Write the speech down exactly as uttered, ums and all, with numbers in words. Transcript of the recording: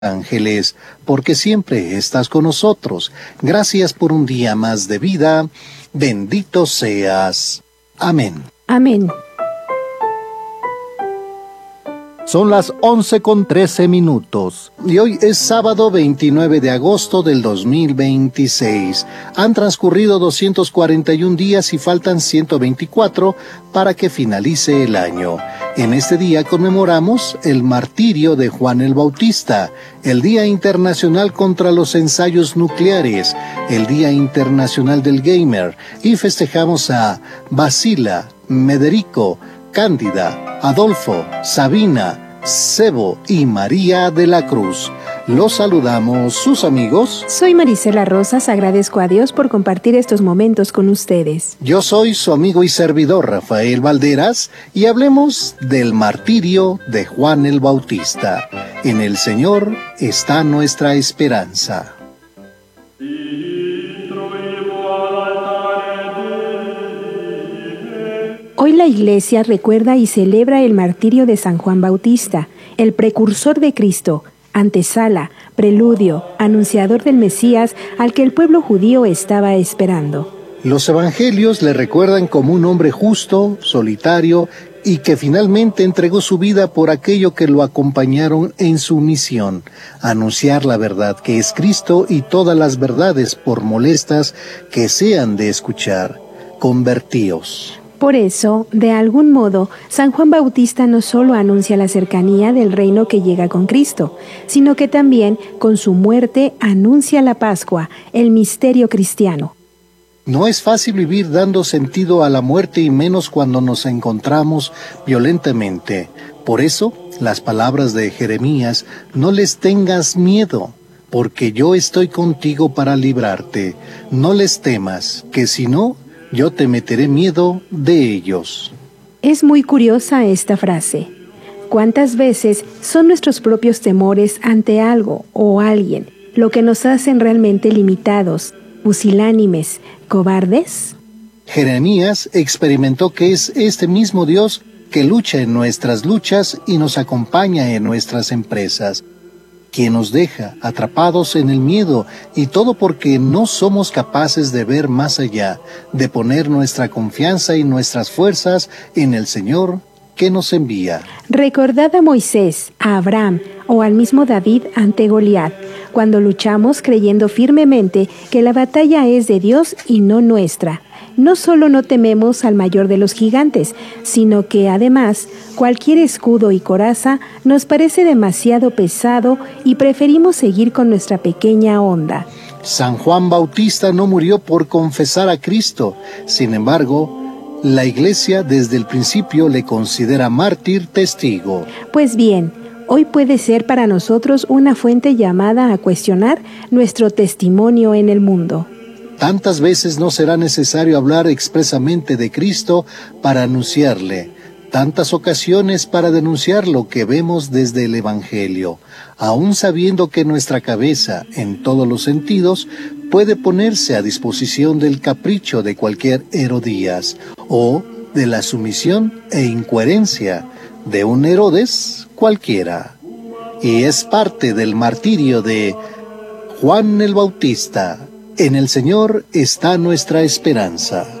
ángeles, porque siempre estás con nosotros. Gracias por un día más de vida. Bendito seas. Amén. Amén. Son las once con trece minutos y hoy es sábado veintinueve de agosto del dos mil veintiséis. Han transcurrido doscientos cuarenta y un días y faltan ciento veinticuatro para que finalice el año. En este día conmemoramos el martirio de Juan el Bautista, el Día Internacional contra los Ensayos Nucleares, el Día Internacional del Gamer y festejamos a Basila, Mederico, Cándida, Adolfo, Sabina, Sebo y María de la Cruz. Los saludamos, sus amigos. Soy Marisela Rosas, agradezco a Dios por compartir estos momentos con ustedes. Yo soy su amigo y servidor Rafael Valderas y hablemos del martirio de Juan el Bautista. En el Señor está nuestra esperanza. Hoy la Iglesia recuerda y celebra el martirio de San Juan Bautista, el precursor de Cristo, antesala, preludio, anunciador del Mesías al que el pueblo judío estaba esperando. Los evangelios le recuerdan como un hombre justo, solitario y que finalmente entregó su vida por aquello que lo acompañaron en su misión, anunciar la verdad que es Cristo y todas las verdades, por molestas que sean de escuchar. Convertíos. Por eso, de algún modo, San Juan Bautista no solo anuncia la cercanía del reino que llega con Cristo, sino que también, con su muerte, anuncia la Pascua, el misterio cristiano. No es fácil vivir dando sentido a la muerte y menos cuando nos encontramos violentamente. Por eso, las palabras de Jeremías, no les tengas miedo, porque yo estoy contigo para librarte. No les temas, que si no, yo te meteré miedo de ellos. Es muy curiosa esta frase. ¿Cuántas veces son nuestros propios temores ante algo o alguien lo que nos hacen realmente limitados, pusilánimes, cobardes? Jeremías experimentó que es este mismo Dios que lucha en nuestras luchas y nos acompaña en nuestras empresas, quien nos deja atrapados en el miedo, y todo porque no somos capaces de ver más allá, de poner nuestra confianza y nuestras fuerzas en el Señor que nos envía. Recordad a Moisés, a Abraham o al mismo David ante Goliat, cuando luchamos creyendo firmemente que la batalla es de Dios y no nuestra. No solo no tememos al mayor de los gigantes, sino que además cualquier escudo y coraza nos parece demasiado pesado y preferimos seguir con nuestra pequeña onda. San Juan Bautista no murió por confesar a Cristo. Sin embargo, la Iglesia desde el principio le considera mártir testigo. Pues bien, hoy puede ser para nosotros una fuente llamada a cuestionar nuestro testimonio en el mundo. Tantas veces no será necesario hablar expresamente de Cristo para anunciarle, tantas ocasiones para denunciar lo que vemos desde el Evangelio, aun sabiendo que nuestra cabeza, en todos los sentidos, puede ponerse a disposición del capricho de cualquier Herodías, o de la sumisión e incoherencia de un Herodes cualquiera. Y es parte del martirio de Juan el Bautista. En el Señor está nuestra esperanza.